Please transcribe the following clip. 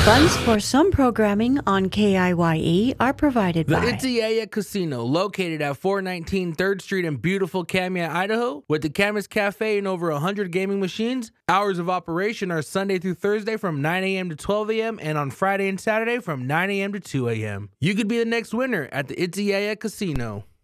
Funds for some programming on KIYE are provided The by Itziaya Casino, located at 419 3rd Street in beautiful Kamia, Idaho, with the Camas Cafe and over 100 gaming machines. Hours of operation are Sunday through Thursday from 9 a.m. to 12 a.m. and on Friday and Saturday from 9 a.m. to 2 a.m. You could be the next winner at the Itziaya Casino.